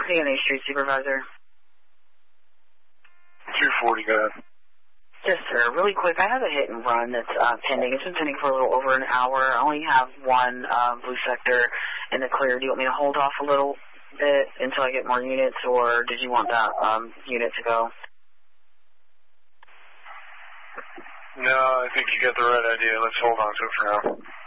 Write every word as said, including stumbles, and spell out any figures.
D N A Street Supervisor. two forty, go ahead. Yes, sir. Really quick, I have a hit and run that's uh, pending. It's been pending for a little over an hour. I only have one uh, blue sector in the clear. Do you want me to hold off a little bit until I get more units, or did you want that um, unit to go? No, I think you got the right idea. Let's hold on to it for now.